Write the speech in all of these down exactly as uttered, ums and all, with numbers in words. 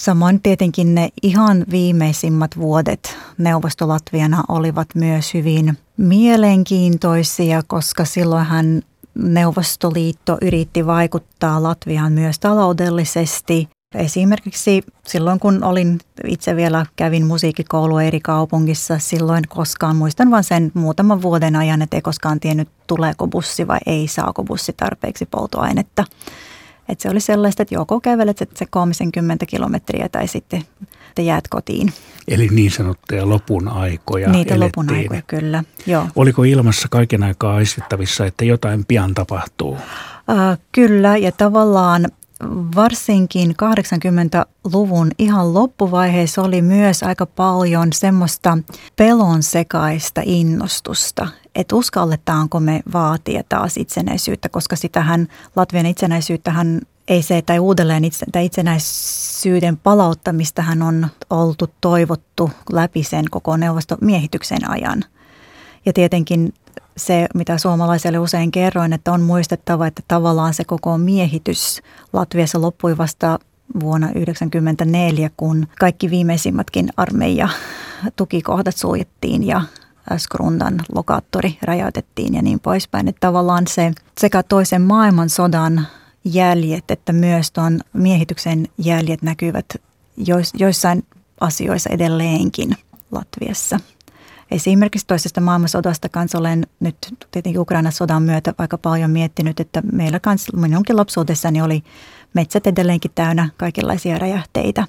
Samoin tietenkin ne ihan viimeisimmät vuodet Neuvosto-Latviana olivat myös hyvin mielenkiintoisia, koska silloinhan Neuvostoliitto yritti vaikuttaa Latviaan myös taloudellisesti. Esimerkiksi silloin, kun olin itse vielä kävin musiikkikoulua eri kaupungissa, silloin koskaan, muistan vain sen muutaman vuoden ajan, että ei koskaan tiennyt, tuleeko bussi vai ei, saako bussi tarpeeksi polttoainetta. Että se oli sellaista, että joko kävelet se kolmekymmentä kilometriä tai sitten te jäät kotiin. Eli niin sanottuja lopun aikoja Niitä elettiin. lopun aikoja, kyllä. Joo. Oliko ilmassa kaiken aikaa aistittavissa, että jotain pian tapahtuu? Äh, kyllä, ja tavallaan varsinkin kahdeksankymmentäluvun ihan loppuvaiheessa oli myös aika paljon semmoista pelon sekaista innostusta, että uskalletaanko me vaatia taas itsenäisyyttä, koska sitähän Latvian itsenäisyyttähän ei se, tai uudelleen itse, tai itsenäisyyden palauttamistahan on oltu toivottu läpi sen koko neuvostomiehityksen ajan. Ja tietenkin se, mitä suomalaiselle usein kerroin, että on muistettava, että tavallaan se koko miehitys Latviassa loppui vasta vuonna yhdeksänkymmentäneljä, kun kaikki viimeisimmätkin armeija-tukikohdat suljettiin ja Skrundan lokaattori räjäytettiin ja niin poispäin. Että tavallaan se sekä toisen maailmansodan jäljet että myös tuon miehityksen jäljet näkyvät joissain asioissa edelleenkin Latviassa. Esimerkiksi toisesta maailmansodasta kanssa olen nyt tietenkin Ukrainan sodan myötä aika paljon miettinyt, että meillä kanssa, minunkin lapsuudessani oli metsät edelleenkin täynnä kaikenlaisia räjähteitä.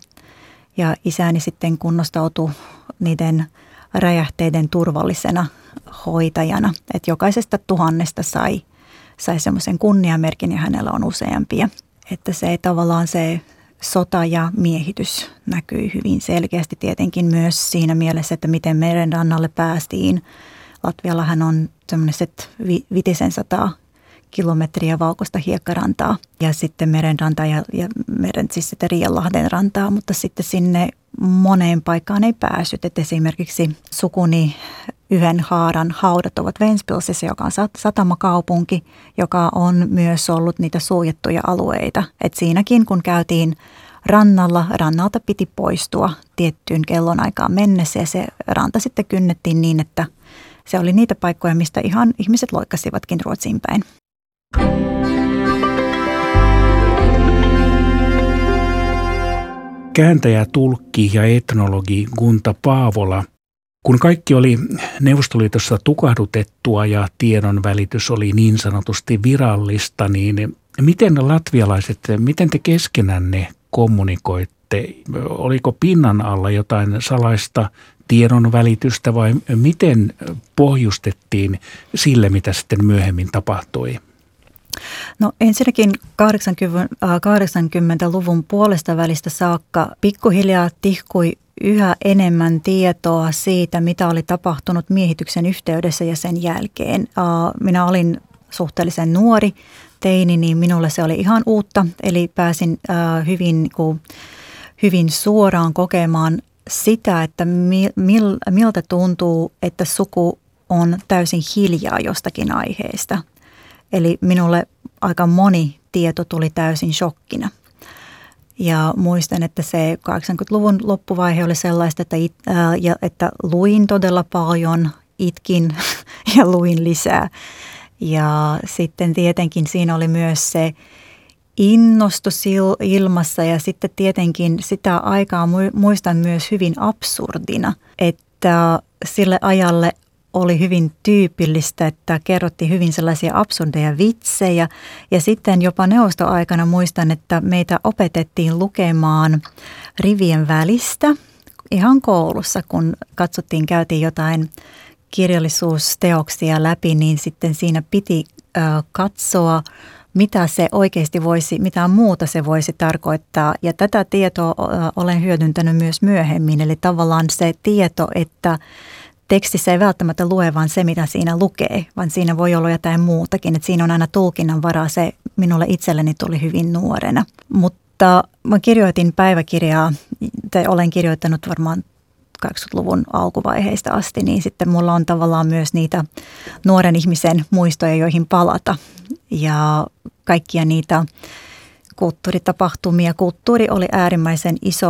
Ja isäni sitten kunnostautui niiden räjähteiden turvallisena hoitajana, että jokaisesta tuhannesta sai, sai semmoisen kunniamerkin ja hänellä on useampia. Että se tavallaan se sota ja miehitys näkyy hyvin selkeästi tietenkin myös siinä mielessä, että miten meren rannalle päästiin. Latviallahan on semmoiset vitisen sataa kilometriä valkoista hiekkarantaa ja sitten merenrantaa ja, ja meren, siis sitten Riianlahden rantaa, mutta sitten sinne moneen paikkaan ei päässyt. Et esimerkiksi sukuni yhden haaran haudat ovat Ventspilsissä, joka on satamakaupunki, joka on myös ollut niitä suljettuja alueita. Et siinäkin kun käytiin rannalla, rannalta piti poistua tiettyyn kellonaikaan mennessä ja se ranta sitten kynnettiin niin, että se oli niitä paikkoja, mistä ihan ihmiset loikkasivatkin Ruotsiin päin. Kääntäjä, tulkki ja etnologi Gunta Paavola. Kun kaikki oli Neuvostoliitossa tukahdutettua ja tiedon välitys oli niin sanotusti virallista, niin miten latvialaiset, miten te keskenänne kommunikoitte? Oliko pinnan alla jotain salaista tiedon välitystä vai miten pohjustettiin sille, mitä sitten myöhemmin tapahtui? No ensinnäkin kahdeksankymmentäluvun puolesta välistä saakka pikkuhiljaa tihkui yhä enemmän tietoa siitä, mitä oli tapahtunut miehityksen yhteydessä ja sen jälkeen. Minä olin suhteellisen nuori teini, niin minulle se oli ihan uutta, eli pääsin hyvin, hyvin suoraan kokemaan sitä, että miltä tuntuu, että suku on täysin hiljaa jostakin aiheesta. Eli minulle aika moni tieto tuli täysin shokkina. Ja muistan, että se kahdeksankymmentäluvun loppuvaihe oli sellaista, että, it, ää, ja, että luin todella paljon, itkin ja luin lisää. Ja sitten tietenkin siinä oli myös se innostus ilmassa ja sitten tietenkin sitä aikaa muistan myös hyvin absurdina, että sille ajalle oli hyvin tyypillistä, että kerrottiin hyvin sellaisia absurdeja vitsejä ja sitten jopa neuvostoaikana muistan, että meitä opetettiin lukemaan rivien välistä ihan koulussa, kun katsottiin, käytiin jotain kirjallisuusteoksia läpi, niin sitten siinä piti äh, katsoa, mitä se oikeasti voisi, mitä muuta se voisi tarkoittaa. Ja tätä tietoa äh, olen hyödyntänyt myös myöhemmin, eli tavallaan se tieto, että tekstissä ei välttämättä lue vaan se, mitä siinä lukee, vaan siinä voi olla jotain muutakin. Että siinä on aina tulkinnan varaa. Se minulle itselleni tuli hyvin nuorena. Mutta mä kirjoitin päiväkirjaa, tai olen kirjoittanut varmaan kahdeksankymmentäluvun alkuvaiheista asti, niin sitten mulla on tavallaan myös niitä nuoren ihmisen muistoja, joihin palata. Ja kaikkia niitä kulttuuritapahtumia. Kulttuuri oli äärimmäisen iso